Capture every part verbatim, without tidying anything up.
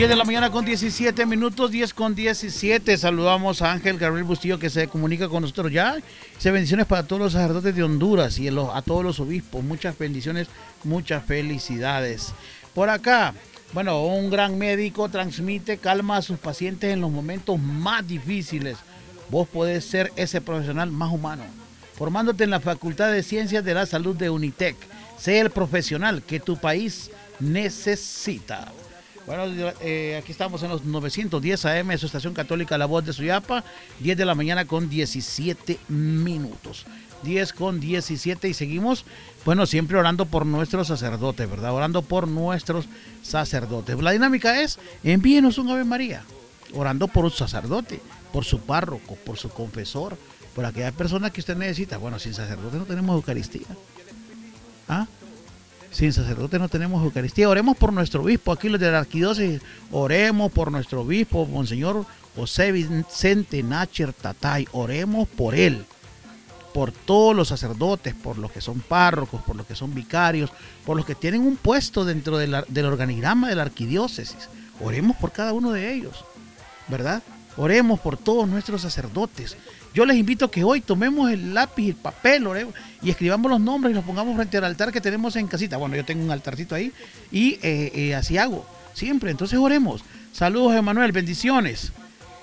diez de la mañana con diecisiete minutos, diez con diecisiete. Saludamos a Ángel Gabriel Bustillo, que se comunica con nosotros ya. Dice bendiciones para todos los sacerdotes de Honduras y a todos los obispos. Muchas bendiciones, muchas felicidades. Por acá, bueno, un gran médico transmite calma a sus pacientes en los momentos más difíciles. Vos podés ser ese profesional más humano, formándote en la Facultad de Ciencias de la Salud de UNITEC. Sé el profesional que tu país necesita. Bueno, eh, aquí estamos en los novecientos diez A M de su estación católica La Voz de Suyapa, diez de la mañana con diecisiete minutos. diez con diecisiete y seguimos, bueno, siempre orando por nuestros sacerdotes, ¿verdad? Orando por nuestros sacerdotes. La dinámica es, envíenos un Ave María, orando por un sacerdote, por su párroco, por su confesor, por aquella persona que usted necesita. Bueno, sin sacerdote no tenemos Eucaristía. ¿Ah? Sin sacerdote no tenemos Eucaristía. Oremos por nuestro obispo, aquí los de la arquidiócesis, oremos por nuestro obispo, Monseñor José Vicente Nacher Tatay, oremos por él, por todos los sacerdotes, por los que son párrocos, por los que son vicarios, por los que tienen un puesto dentro de la, del organigrama de la arquidiócesis. Oremos por cada uno de ellos, ¿verdad? Oremos por todos nuestros sacerdotes. Yo les invito a que hoy tomemos el lápiz y el papel, oremos, y escribamos los nombres y los pongamos frente al altar que tenemos en casita. Bueno, yo tengo un altarcito ahí y eh, eh, así hago siempre. Entonces oremos. Saludos, Emanuel, bendiciones.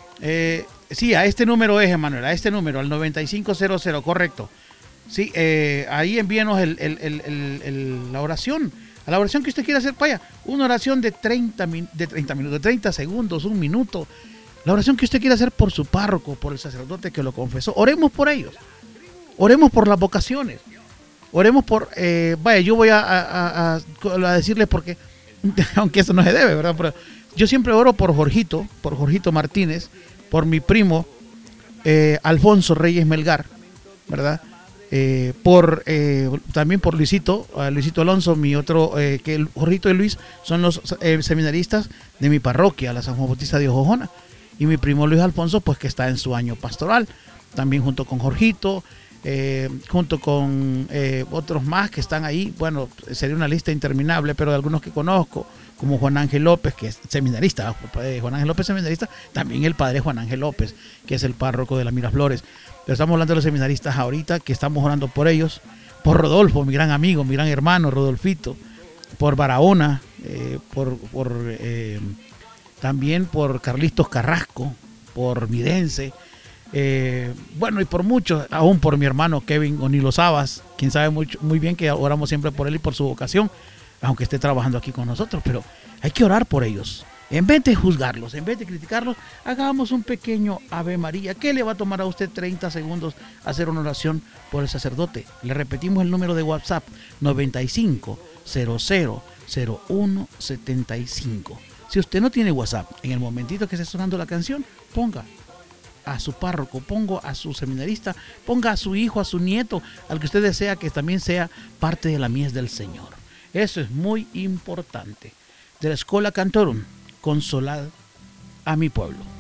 Eh, sí, a este número es, Emanuel, a este número, al noventa y cinco cero cero, correcto. Sí, eh, ahí envíenos el, el, el, el, el, la oración. A la oración que usted quiera hacer, vaya, una oración de treinta, de treinta minutos, de treinta segundos, un minuto. La oración que usted quiera hacer por su párroco, por el sacerdote que lo confesó. Oremos por ellos. Oremos por las vocaciones. Oremos por... Eh, vaya, yo voy a, a, a, a decirles porque, aunque eso no se debe, ¿verdad? Pero yo siempre oro por Jorgito, por Jorgito Martínez, por mi primo eh, Alfonso Reyes Melgar, ¿verdad? Eh, por eh, también por Luisito, uh, Luisito Alonso, mi otro, eh, que el Jorgito y Luis son los eh, seminaristas de mi parroquia, la San Juan Bautista de Ojojona. Y mi primo Luis Alfonso, pues que está en su año pastoral, también junto con Jorgito, eh, junto con eh, otros más que están ahí. Bueno, sería una lista interminable, pero de algunos que conozco, como Juan Ángel López, que es seminarista, Juan Ángel López seminarista, también el padre Juan Ángel López, que es el párroco de la Miraflores. Pero estamos hablando de los seminaristas ahorita, que estamos orando por ellos, por Rodolfo, mi gran amigo, mi gran hermano, Rodolfito, por Barahona, eh, por... por eh, también por Carlitos Carrasco, por Midense, eh, bueno, y por muchos, aún por mi hermano Kevin Onilo Sabas, quien sabe muy, muy bien que oramos siempre por él y por su vocación, aunque esté trabajando aquí con nosotros, pero hay que orar por ellos. En vez de juzgarlos, en vez de criticarlos, hagamos un pequeño Ave María. ¿Qué le va a tomar a usted treinta segundos hacer una oración por el sacerdote? Le repetimos el número de WhatsApp, noventa y cinco cero cero cero uno setenta y cinco. Si usted no tiene WhatsApp, en el momentito que esté sonando la canción, ponga a su párroco, ponga a su seminarista, ponga a su hijo, a su nieto, al que usted desea que también sea parte de la mies del Señor. Eso es muy importante. De la Escola Cantorum, consolad a mi pueblo.